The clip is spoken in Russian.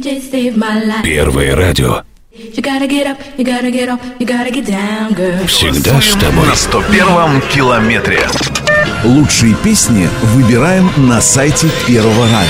Первое радио. Всегда с тобой. На 101-м километре. Лучшие песни выбираем на сайте Первого радио.